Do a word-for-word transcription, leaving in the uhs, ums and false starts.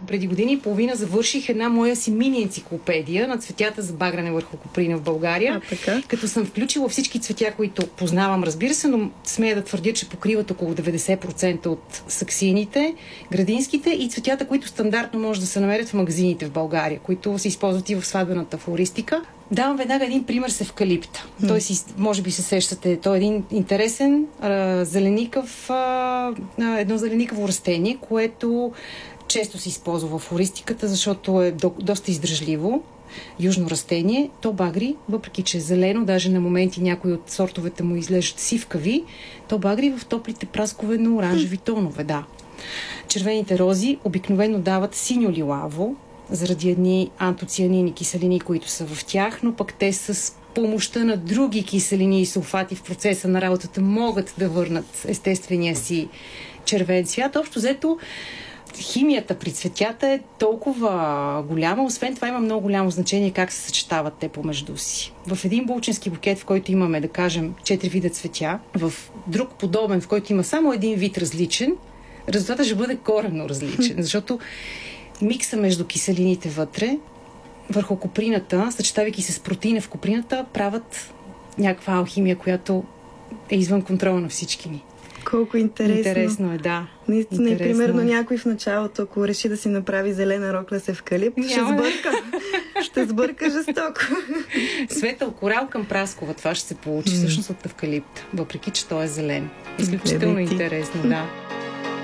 преди години и половина завърших една моя си мини-енциклопедия на цветята за багране върху коприна в България. А, така? Като съм включила всички цветя, които познавам, разбира се, но смея да твърдя, че покриват около деветдесет процента от саксините, градинските и цветята, които стандартно може да се намерят в магазините в България, които се използват и в сватбената флористика. Давам веднага един пример с евкалипта. Mm. Той си, може би се сещате, той е един интересен а, зеленикав, а, едно зеленикаво растение, което често се използва в флористиката, защото е до, доста издръжливо. Южно растение, то багри, въпреки че е зелено, даже на моменти някои от сортовете му изглеждат сивкави, то багри в топлите праскове на оранжеви тонове, да. Червените рози обикновено дават синьо-лилаво, заради едни антоцианини киселини, които са в тях, но пък те с помощта на други киселини и сулфати в процеса на работата могат да върнат естествения си червен цвят. Общо взето, химията при цветята е толкова голяма. Освен това има много голямо значение как се съчетават те помежду си. В един булчински букет, в който имаме, да кажем, четири вида цветя, в друг подобен, в който има само един вид различен, резултатът ще бъде коренно различен, защото микса между киселините вътре, върху коприната, съчетавайки се с протеина в коприната, правят някаква алхимия, която е извън контрола на всички ни. Колко интересно. Интересно е, да. Наистина, и примерно някой в началото, ако реши да си направи зелена рокля с евкалипт, Няма. ще сбърка. ще сбърка жестоко. Светъл корал към праскова. Това ще се получи всъщност от евкалипт, въпреки че той е зелен. Изключително интересно, да.